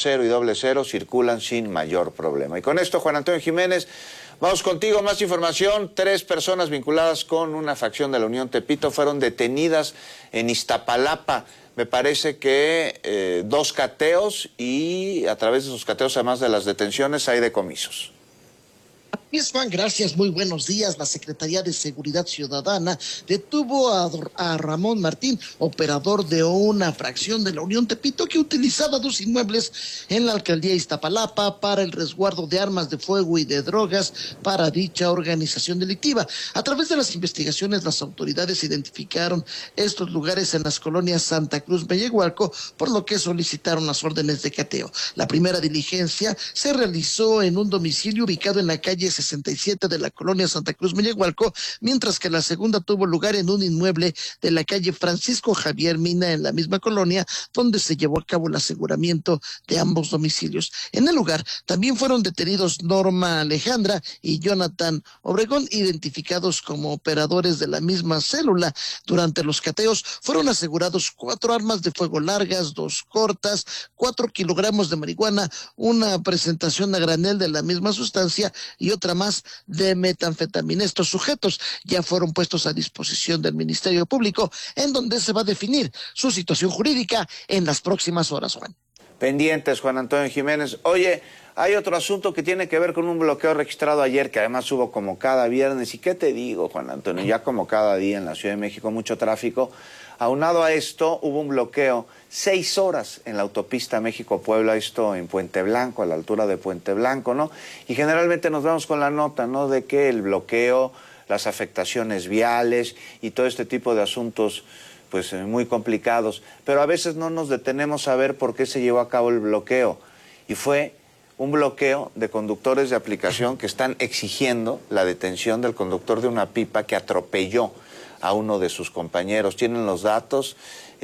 0 y doble 0 circulan sin mayor problema. Y con esto, Juan Antonio Jiménez, vamos contigo, más información. 3 personas vinculadas con una facción de la Unión Tepito fueron detenidas en Iztapalapa. Me parece que 2 cateos y a través de esos cateos, además de las detenciones, hay decomisos. Juan, gracias, muy buenos días. La Secretaría de Seguridad Ciudadana detuvo a Ramón Martín, operador de una fracción de la Unión Tepito, que utilizaba 2 inmuebles en la alcaldía Iztapalapa para el resguardo de armas de fuego y de drogas para dicha organización delictiva. A través de las investigaciones, las autoridades identificaron estos lugares en las colonias Santa Cruz, Mellehualco, por lo que solicitaron las órdenes de cateo. La primera diligencia se realizó en un domicilio ubicado en la calle 67 de la colonia Santa Cruz, Mellehualco, mientras que la segunda tuvo lugar en un inmueble de la calle Francisco Javier Mina, en la misma colonia, donde se llevó a cabo el aseguramiento de ambos domicilios. En el lugar también fueron detenidos Norma Alejandra y Jonathan Obregón, identificados como operadores de la misma célula. Durante los cateos fueron asegurados 4 armas de fuego largas, 2 cortas, 4 kilogramos de marihuana, una presentación a granel de la misma sustancia y otra más de metanfetamina. Estos sujetos ya fueron puestos a disposición del Ministerio Público, en donde se va a definir su situación jurídica en las próximas horas, Juan. Pendientes, Juan Antonio Jiménez. Oye, hay otro asunto que tiene que ver con un bloqueo registrado ayer, que además hubo como cada viernes. ¿Y qué te digo, Juan Antonio? Ya como cada día en la Ciudad de México, mucho tráfico. Aunado a esto, hubo un bloqueo 6 horas en la autopista México-Puebla, esto en Puente Blanco, a la altura de Puente Blanco, ¿no? Y generalmente nos vamos con la nota, ¿no?, de que el bloqueo, las afectaciones viales y todo este tipo de asuntos, pues muy complicados. Pero a veces no nos detenemos a ver por qué se llevó a cabo el bloqueo. Y fue un bloqueo de conductores de aplicación que están exigiendo la detención del conductor de una pipa que atropelló a uno de sus compañeros. Tienen los datos,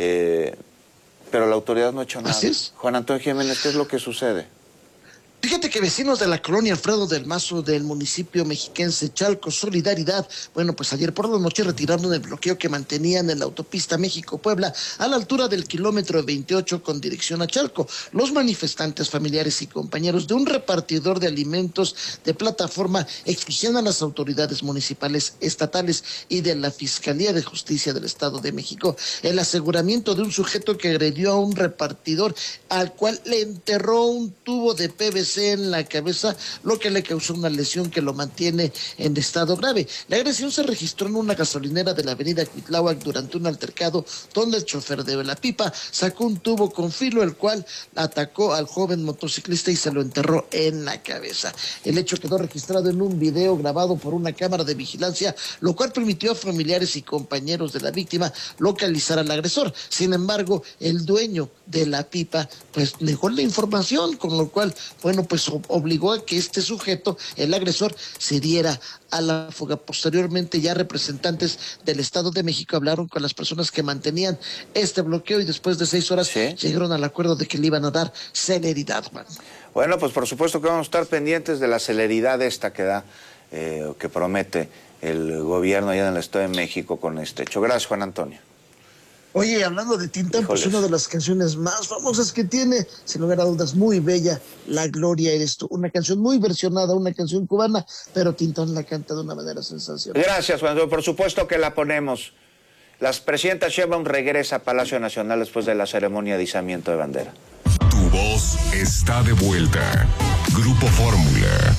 pero la autoridad no ha hecho nada. ¿Así es? Juan Antonio Jiménez, ¿qué es lo que sucede? Fíjate que vecinos de la colonia Alfredo del Mazo del municipio mexiquense Chalco Solidaridad, bueno, pues ayer por la noche retiraron el bloqueo que mantenían en la autopista México-Puebla a la altura del kilómetro 28 con dirección a Chalco. Los manifestantes, familiares y compañeros de un repartidor de alimentos de plataforma exigían a las autoridades municipales, estatales y de la Fiscalía de Justicia del Estado de México el aseguramiento de un sujeto que agredió a un repartidor al cual le enterró un tubo de PVC en la cabeza, lo que le causó una lesión que lo mantiene en estado grave. La agresión se registró en una gasolinera de la avenida Cuitláhuac durante un altercado donde el chofer de la pipa sacó un tubo con filo, el cual atacó al joven motociclista y se lo enterró en la cabeza. El hecho quedó registrado en un video grabado por una cámara de vigilancia, lo cual permitió a familiares y compañeros de la víctima localizar al agresor. Sin embargo, el dueño de la pipa pues negó la información, con lo cual, bueno, pues obligó a que este sujeto, el agresor, se diera a la fuga. Posteriormente, ya representantes del Estado de México hablaron con las personas que mantenían este bloqueo y después de 6 horas llegaron al acuerdo de que le iban a dar celeridad, Juan. Bueno, pues por supuesto que vamos a estar pendientes de la celeridad esta que da, que promete el gobierno allá en el Estado de México con este hecho. Gracias, Juan Antonio. Oye, hablando de Tintán, pues una de las canciones más famosas que tiene, sin lugar a dudas, muy bella, La Gloria Eres Tú. Una canción muy versionada, una canción cubana, pero Tintán la canta de una manera sensacional. Gracias, Juan Antonio. Por supuesto que la ponemos. La presidenta Sheinbaum regresa a Palacio Nacional después de la ceremonia de izamiento de bandera. Tu voz está de vuelta. Grupo Fórmula.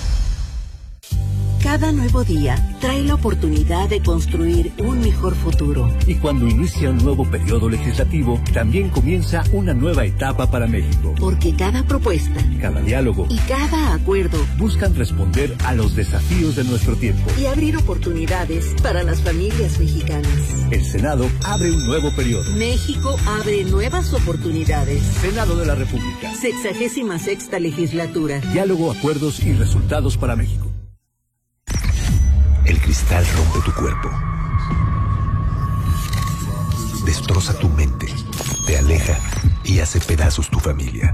Cada nuevo día trae la oportunidad de construir un mejor futuro. Y cuando inicia un nuevo periodo legislativo, también comienza una nueva etapa para México. Porque cada propuesta, cada diálogo y cada acuerdo buscan responder a los desafíos de nuestro tiempo y abrir oportunidades para las familias mexicanas. El Senado abre un nuevo periodo. México abre nuevas oportunidades. Senado de la República. 66ª legislatura. Diálogo, acuerdos y resultados para México. El cristal rompe tu cuerpo, destroza tu mente, te aleja y hace pedazos tu familia.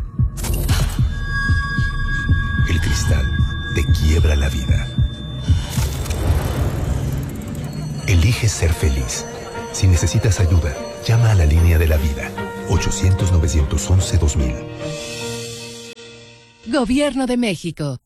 El cristal te quiebra la vida. Elige ser feliz. Si necesitas ayuda, llama a la línea de la vida, 800-911-2000. Gobierno de México.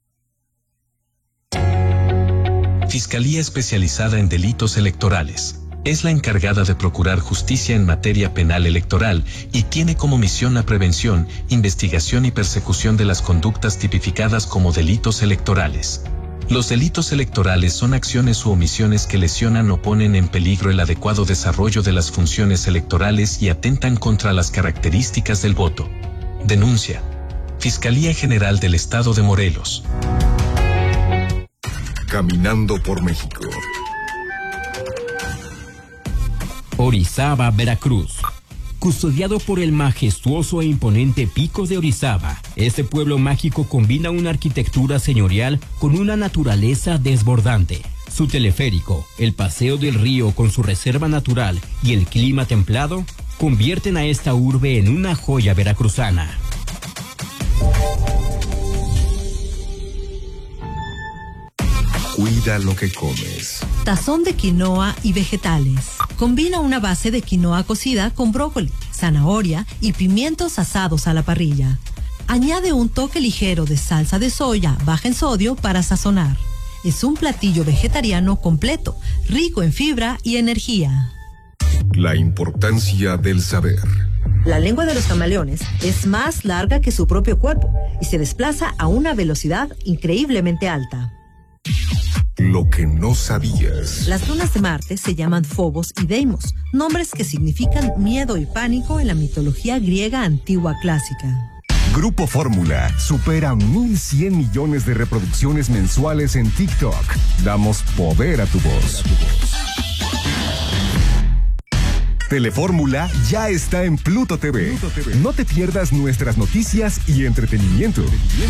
Fiscalía especializada en delitos electorales. Es la encargada de procurar justicia en materia penal electoral y tiene como misión la prevención, investigación y persecución de las conductas tipificadas como delitos electorales. Los delitos electorales son acciones u omisiones que lesionan o ponen en peligro el adecuado desarrollo de las funciones electorales y atentan contra las características del voto. Denuncia. Fiscalía General del Estado de Morelos. Caminando por México. Orizaba, Veracruz. Custodiado por el majestuoso e imponente Pico de Orizaba, este pueblo mágico combina una arquitectura señorial con una naturaleza desbordante. Su teleférico, el paseo del río con su reserva natural y el clima templado convierten a esta urbe en una joya veracruzana. Cuida lo que comes. Tazón de quinoa y vegetales. Combina una base de quinoa cocida con brócoli, zanahoria y pimientos asados a la parrilla. Añade un toque ligero de salsa de soya baja en sodio para sazonar. Es un platillo vegetariano completo, rico en fibra y energía. La importancia del saber. La lengua de los camaleones es más larga que su propio cuerpo y se desplaza a una velocidad increíblemente alta. Lo que no sabías. Las lunas de Marte se llaman Phobos y Deimos, nombres que significan miedo y pánico en la mitología griega antigua clásica. Grupo Fórmula supera 1,100 millones de reproducciones mensuales en TikTok. Damos poder a tu voz. Telefórmula ya está en Pluto TV. No te pierdas nuestras noticias y entretenimiento.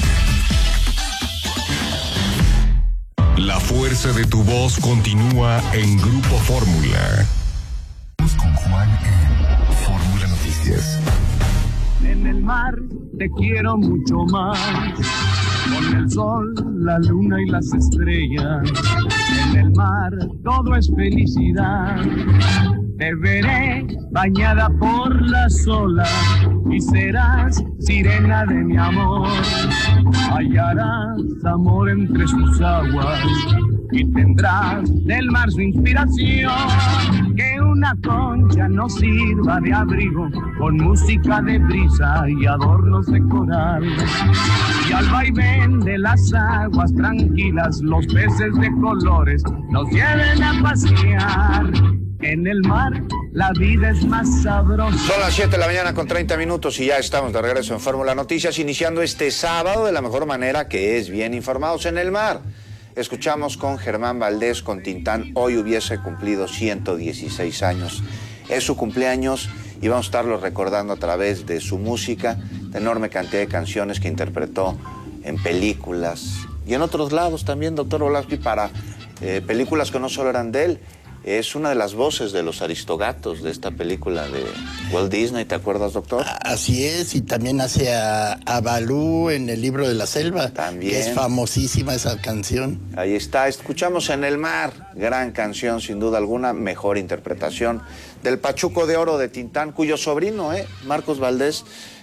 La fuerza de tu voz continúa en Grupo Fórmula. Con Juan en Fórmula Noticias. En el mar te quiero mucho más, con el sol, la luna y las estrellas. En el mar todo es felicidad. Te veré bañada por las olas y serás sirena de mi amor. Hallarás amor entre sus aguas y tendrás del mar su inspiración. Que una concha nos sirva de abrigo con música de brisa y adornos de coral. Y al vaivén de las aguas tranquilas los peces de colores nos lleven a pasear. En el mar la vida es más sabrosa. Son las 7 de la mañana con 30 minutos y ya estamos de regreso en Fórmula Noticias, iniciando este sábado de la mejor manera, que es bien informados en el mar. Escuchamos con Germán Valdés, con Tintán. Hoy hubiese cumplido 116 años. Es su cumpleaños y vamos a estarlo recordando a través de su música, de enorme cantidad de canciones que interpretó en películas y en otros lados también, doctor Volavsky, para películas que no solo eran de él. Es una de las voces de los Aristogatos de esta película de Walt Disney, ¿te acuerdas, doctor? Así es, y también hace a Balú en El Libro de la Selva. También. Es famosísima esa canción. Ahí está, escuchamos En el Mar, gran canción sin duda alguna, mejor interpretación del Pachuco de Oro de Tintán, cuyo sobrino, Marcos Valdés,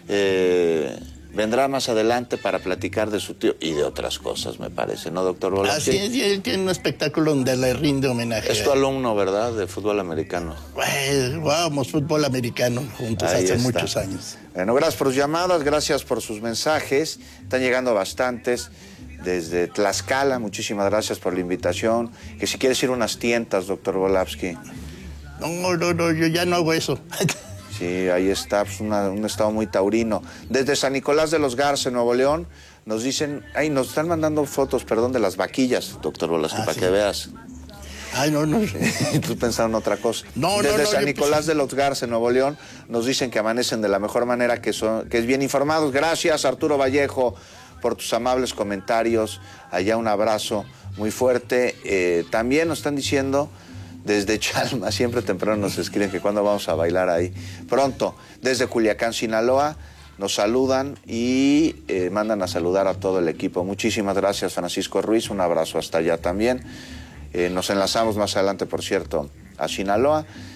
vendrá más adelante para platicar de su tío y de otras cosas, me parece, ¿no, doctor Volavsky? Así es, y él tiene un espectáculo donde le rinde homenaje. Es tu alumno, ¿verdad?, de fútbol americano. Pues, jugábamos fútbol americano juntos hace muchos años. Bueno, gracias por sus llamadas, gracias por sus mensajes. Están llegando bastantes desde Tlaxcala. Muchísimas gracias por la invitación. Que si quieres ir a unas tientas, doctor Volavsky. No, yo ya no hago eso. Sí, ahí está, pues un estado muy taurino. Desde San Nicolás de los Garza, Nuevo León, nos dicen, nos están mandando fotos, de las vaquillas, doctor Volavsky, para que veas. Ay, no. Tú pensaron en otra cosa. No, Desde San Nicolás de los Garza, Nuevo León, nos dicen que amanecen de la mejor manera, que es bien informados. Gracias, Arturo Vallejo, por tus amables comentarios. Allá un abrazo muy fuerte. También nos están diciendo... Desde Chalma, siempre temprano nos escriben que cuándo vamos a bailar ahí. Pronto, desde Culiacán, Sinaloa, nos saludan y mandan a saludar a todo el equipo. Muchísimas gracias, Francisco Ruiz, un abrazo hasta allá también. Nos enlazamos más adelante, por cierto, a Sinaloa.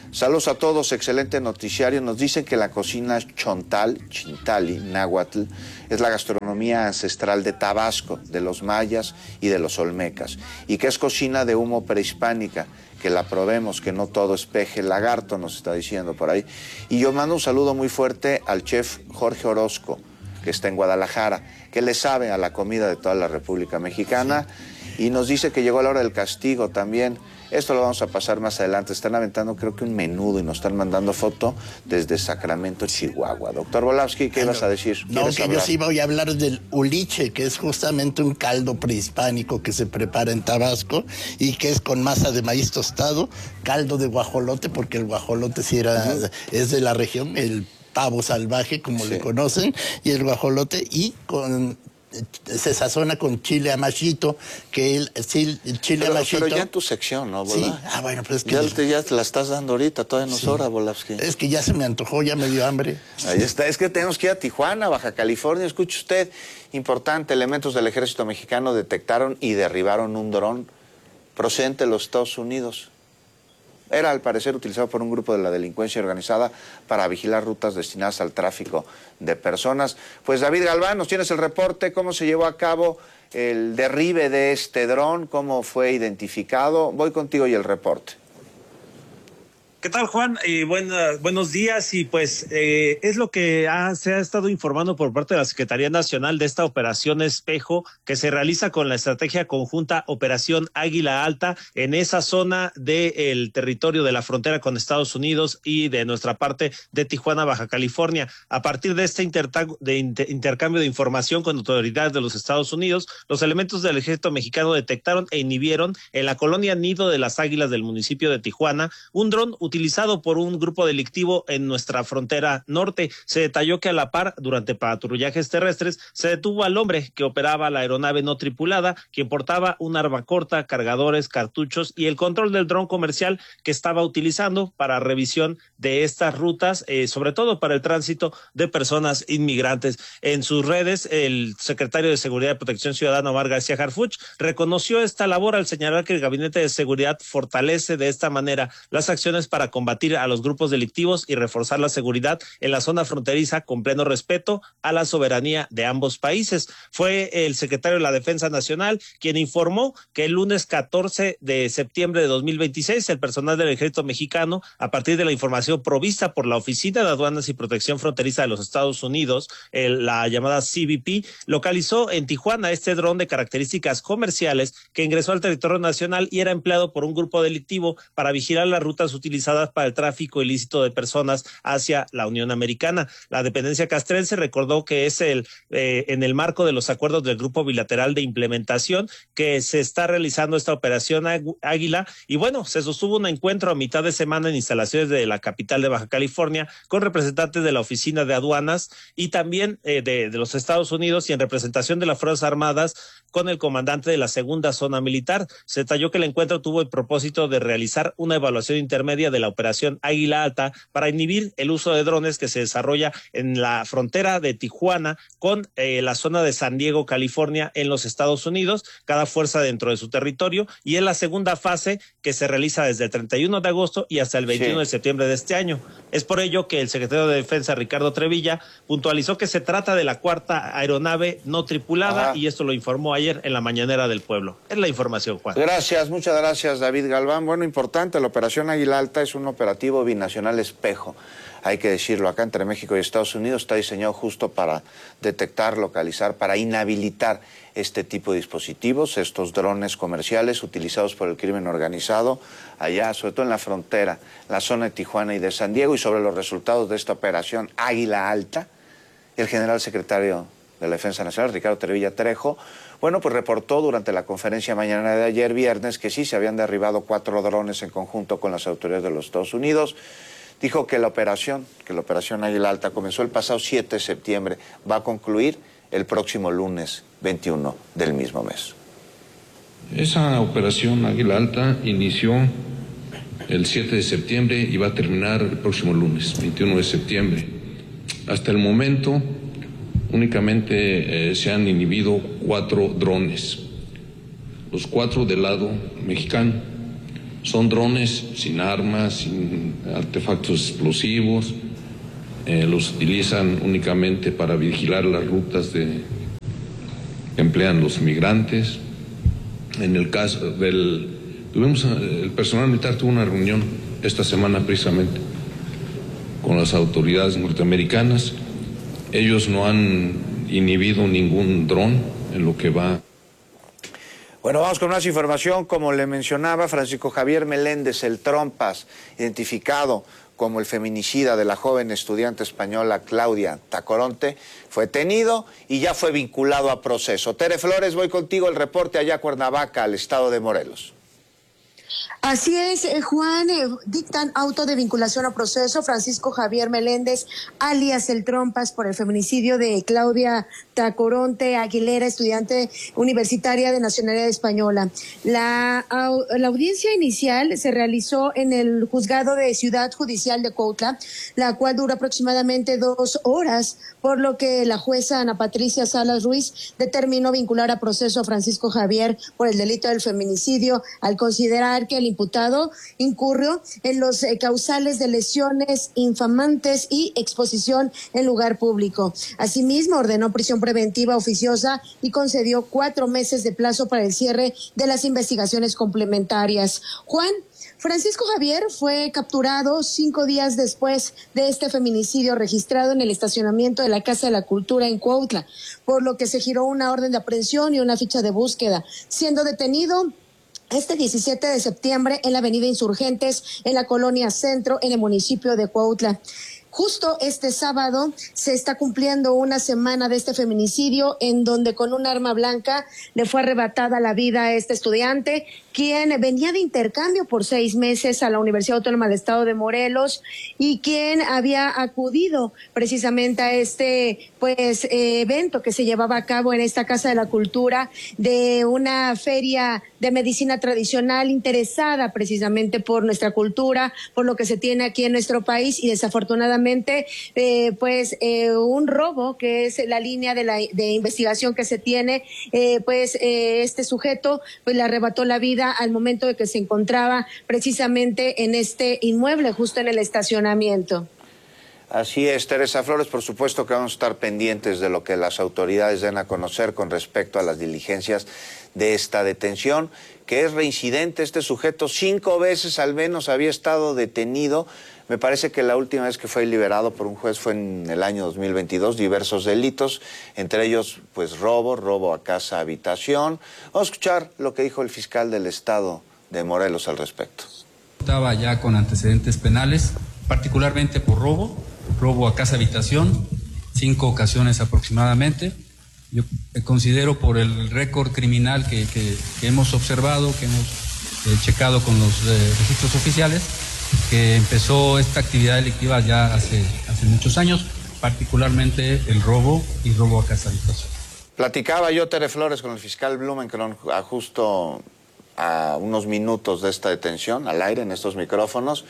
Saludos a todos, excelente noticiario. Nos dicen que la cocina Chintali, náhuatl, es la gastronomía ancestral de Tabasco, de los mayas y de los olmecas, y que es cocina de humo prehispánica, que la probemos, que no todo es peje lagarto, nos está diciendo por ahí. Y yo mando un saludo muy fuerte al chef Jorge Orozco, que está en Guadalajara, que le sabe a la comida de toda la República Mexicana, y nos dice que llegó la hora del castigo también. Esto lo vamos a pasar más adelante. Están aventando, creo que un menudo, y nos están mandando foto desde Sacramento, Chihuahua. Doctor Volavsky, ¿qué ibas a decir? No, que yo sí voy a hablar del uliche, que es justamente un caldo prehispánico que se prepara en Tabasco y que es con masa de maíz tostado, caldo de guajolote, porque el guajolote sí es de la región, el pavo salvaje, como le conocen, y el guajolote, y se sazona con chile amachito, que el chile amachito... Pero ya en tu sección, ¿no, Volavsky? Sí, bueno, pero es que... Ya te la estás dando ahorita, todavía no es hora, Volavsky. Es que ya se me antojó, ya me dio hambre. Ahí está, es que tenemos que ir a Tijuana, Baja California. Escuche usted, importante, elementos del ejército mexicano detectaron y derribaron un dron procedente de los Estados Unidos. Era, al parecer, utilizado por un grupo de la delincuencia organizada para vigilar rutas destinadas al tráfico de personas. Pues David Galván, nos tienes el reporte, cómo se llevó a cabo el derribe de este dron, cómo fue identificado. Voy contigo y el reporte. ¿Qué tal, Juan? Buenos días. Y pues es lo que se ha estado informando por parte de la Secretaría Nacional de esta Operación Espejo, que se realiza con la estrategia conjunta Operación Águila Alta en esa zona del territorio de la frontera con Estados Unidos y de nuestra parte de Tijuana, Baja California. A partir de este intercambio de información con autoridades de los Estados Unidos, los elementos del ejército mexicano detectaron e inhibieron en la colonia Nido de las Águilas del municipio de Tijuana un dron utilizado por un grupo delictivo en nuestra frontera norte. Se detalló que a la par, durante patrullajes terrestres, se detuvo al hombre que operaba la aeronave no tripulada, quien portaba un arma corta, cargadores, cartuchos y el control del dron comercial que estaba utilizando para revisión de estas rutas, sobre todo para el tránsito de personas inmigrantes. En sus redes, el secretario de Seguridad y Protección Ciudadana, Omar García Harfuch, reconoció esta labor al señalar que el Gabinete de Seguridad fortalece de esta manera las acciones para combatir a los grupos delictivos y reforzar la seguridad en la zona fronteriza con pleno respeto a la soberanía de ambos países. Fue el secretario de la Defensa Nacional quien informó que el lunes 14 de septiembre de 2026 el personal del Ejército Mexicano, a partir de la información provista por la Oficina de Aduanas y Protección Fronteriza de los Estados Unidos, la llamada CBP, localizó en Tijuana este dron de características comerciales que ingresó al territorio nacional y era empleado por un grupo delictivo para vigilar las rutas utilizadas para el tráfico ilícito de personas hacia la Unión Americana. La dependencia castrense recordó que es en el marco de los acuerdos del Grupo Bilateral de Implementación que se está realizando esta operación Águila, y bueno, se sostuvo un encuentro a mitad de semana en instalaciones de la capital de Baja California con representantes de la Oficina de Aduanas y también de los Estados Unidos, y en representación de las Fuerzas Armadas con el comandante de la segunda zona militar. Se detalló que el encuentro tuvo el propósito de realizar una evaluación intermedia de la operación Águila Alta para inhibir el uso de drones que se desarrolla en la frontera de Tijuana con la zona de San Diego, California, en los Estados Unidos, cada fuerza dentro de su territorio, y es la segunda fase que se realiza desde el 31 de agosto y hasta el 21 de septiembre de este año. Es por ello que el secretario de Defensa, Ricardo Trevilla, puntualizó que se trata de la cuarta aeronave no tripulada, y esto lo informó ayer en la mañanera del pueblo. Es la información, Juan. Gracias, muchas gracias, David Galván. Bueno, importante, la operación Águila Alta es un operativo binacional espejo. Hay que decirlo, acá entre México y Estados Unidos está diseñado justo para detectar, localizar, para inhabilitar este tipo de dispositivos, estos drones comerciales utilizados por el crimen organizado allá, sobre todo en la frontera, la zona de Tijuana y de San Diego. Y sobre los resultados de esta operación Águila Alta, el general secretario de la Defensa Nacional, Ricardo Trevilla Trejo, bueno, pues reportó durante la conferencia mañana de ayer viernes que sí se habían derribado 4 drones en conjunto con las autoridades de los Estados Unidos. Dijo que la operación Águila Alta comenzó el pasado 7 de septiembre, va a concluir el próximo lunes 21 del mismo mes. Esa operación Águila Alta inició el 7 de septiembre y va a terminar el próximo lunes, 21 de septiembre. Hasta el momento únicamente se han inhibido 4 drones, los 4 del lado mexicano. Son drones sin armas, sin artefactos explosivos. Los utilizan únicamente para vigilar las rutas que emplean los migrantes. En el caso el personal militar tuvo una reunión esta semana precisamente con las autoridades norteamericanas. Ellos no han inhibido ningún dron en lo que va. Bueno, vamos con más información. Como le mencionaba, Francisco Javier Meléndez, el Trompas, identificado como el feminicida de la joven estudiante española Claudia Tacoronte, fue detenido y ya fue vinculado a proceso. Tere Flores, voy contigo, el reporte allá a Cuernavaca, al estado de Morelos. Así es, Juan, dictan auto de vinculación a proceso Francisco Javier Meléndez, alias El Trompas, por el feminicidio de Claudia Tacoronte Aguilera, estudiante universitaria de nacionalidad española. La audiencia inicial se realizó en el juzgado de Ciudad Judicial de Cuautla, la cual dura aproximadamente 2 horas, por lo que la jueza Ana Patricia Salas Ruiz determinó vincular a proceso a Francisco Javier por el delito del feminicidio, al considerar que el imputado incurrió en los causales de lesiones infamantes y exposición en lugar público. Asimismo, ordenó prisión preventiva oficiosa y concedió 4 meses de plazo para el cierre de las investigaciones complementarias. Juan, Francisco Javier fue capturado 5 días después de este feminicidio registrado en el estacionamiento de la Casa de la Cultura en Cuautla, por lo que se giró una orden de aprehensión y una ficha de búsqueda, siendo detenido este 17 de septiembre en la avenida Insurgentes, en la colonia Centro, en el municipio de Cuautla. Justo este sábado se está cumpliendo una semana de este feminicidio, en donde con un arma blanca le fue arrebatada la vida a este estudiante, quien venía de intercambio por 6 meses a la Universidad Autónoma del Estado de Morelos y quien había acudido precisamente a este evento que se llevaba a cabo en esta Casa de la Cultura, de una feria de medicina tradicional interesada precisamente por nuestra cultura, por lo que se tiene aquí en nuestro país, y desafortunadamente un robo, que es la línea de investigación que se tiene, este sujeto le arrebató la vida al momento de que se encontraba precisamente en este inmueble, justo en el estacionamiento. Así es, Teresa Flores, por supuesto que vamos a estar pendientes de lo que las autoridades den a conocer con respecto a las diligencias de esta detención, que es reincidente. Este sujeto 5 veces al menos había estado detenido. Me parece que la última vez que fue liberado por un juez fue en el año 2022, diversos delitos, entre ellos robo a casa, habitación. Vamos a escuchar lo que dijo el fiscal del estado de Morelos al respecto. Estaba ya con antecedentes penales, particularmente por robo a casa, habitación, 5 ocasiones aproximadamente. Yo considero, por el récord criminal que hemos observado, que hemos checado con los registros oficiales, que empezó esta actividad delictiva ya hace muchos años, particularmente el robo y robo a casa habitación. Platicaba yo, Tere Flores, con el fiscal Blumenkron justo a unos minutos de esta detención, al aire en estos micrófonos,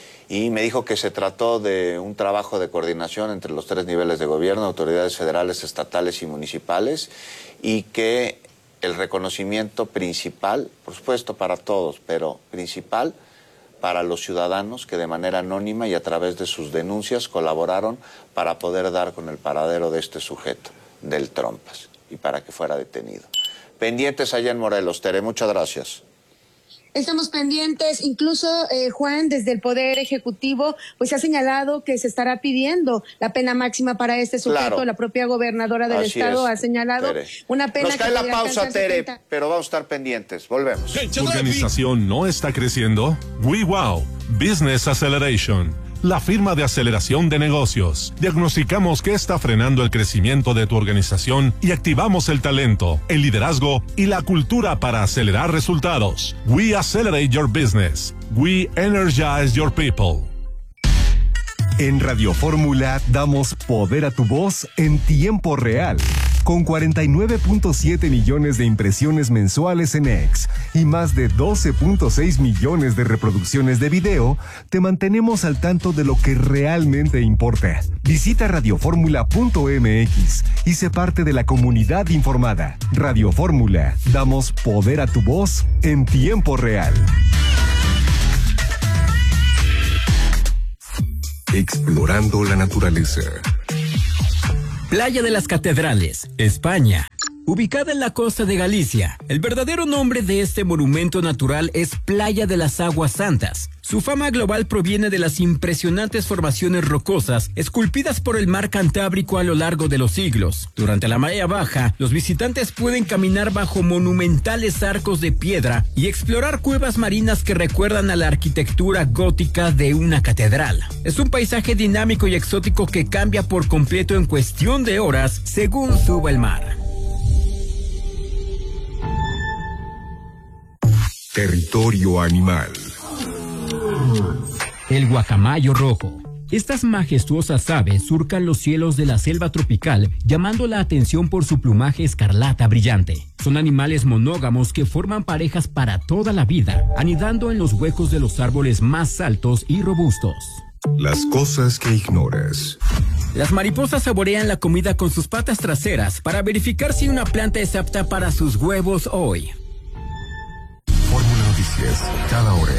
y me dijo que se trató de un trabajo de coordinación entre los 3 niveles de gobierno, autoridades federales, estatales y municipales, y que el reconocimiento principal, por supuesto para todos, pero principal para los ciudadanos que de manera anónima y a través de sus denuncias colaboraron para poder dar con el paradero de este sujeto, del Trompas, y para que fuera detenido. Pendientes allá en Morelos, Tere, muchas gracias. Estamos pendientes, incluso Juan, desde el Poder Ejecutivo, se ha señalado que se estará pidiendo la pena máxima para este sujeto. Claro. La propia gobernadora del estado ha señalado una pena. Nos cae la pausa, Tere, pero vamos a estar pendientes. Volvemos. ¿Tu organización no está creciendo? WeWow Business Acceleration, la firma de aceleración de negocios. Diagnosticamos qué está frenando el crecimiento de tu organización y activamos el talento, el liderazgo y la cultura para acelerar resultados. We accelerate your business. We energize your people. En Radio Fórmula damos poder a tu voz en tiempo real. Con 49.7 millones de impresiones mensuales en X y más de 12.6 millones de reproducciones de video, te mantenemos al tanto de lo que realmente importa. Visita radioformula.mx y sé parte de la comunidad informada. Radio Fórmula, damos poder a tu voz en tiempo real. explorando la naturaleza. Playa de las Catedrales, España. Ubicada en la costa de Galicia, el verdadero nombre de este monumento natural es Playa de las Aguas Santas. Su fama global proviene de las impresionantes formaciones rocosas esculpidas por el mar Cantábrico a lo largo de los siglos. Durante la marea baja, los visitantes pueden caminar bajo monumentales arcos de piedra y explorar cuevas marinas que recuerdan a la arquitectura gótica de una catedral. Es un paisaje dinámico y exótico que cambia por completo en cuestión de horas según suba el mar. Territorio animal. El guacamayo rojo. Estas majestuosas aves surcan los cielos de la selva tropical, llamando la atención por su plumaje escarlata brillante. Son animales monógamos que forman parejas para toda la vida, anidando en los huecos de los árboles más altos y robustos. Las cosas que ignoras. Las mariposas saborean la comida con sus patas traseras para verificar si una planta es apta para sus huevos hoy. Fórmula Noticias, cada hora.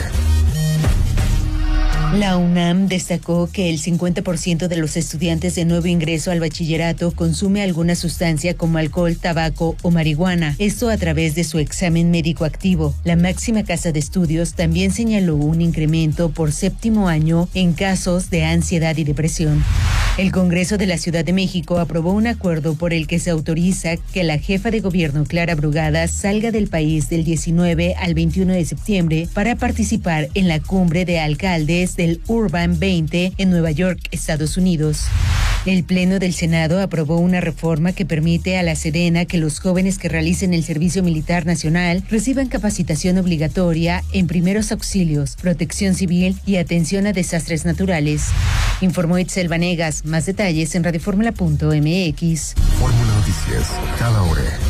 La UNAM destacó que el 50% de los estudiantes de nuevo ingreso al bachillerato consume alguna sustancia como alcohol, tabaco o marihuana. Esto a través de su examen médico activo. La máxima casa de estudios también señaló un incremento por 7º año en casos de ansiedad y depresión. El Congreso de la Ciudad de México aprobó un acuerdo por el que se autoriza que la jefa de gobierno Clara Brugada salga del país del 19 al 21 de septiembre para participar en la cumbre de alcaldes del Urban 20 en Nueva York, Estados Unidos. El Pleno del Senado aprobó una reforma que permite a la Sedena que los jóvenes que realicen el servicio militar nacional reciban capacitación obligatoria en primeros auxilios, protección civil y atención a desastres naturales. Informó Itzel Vanegas. Más detalles en radioformula.mx. Fórmula Noticias, cada hora.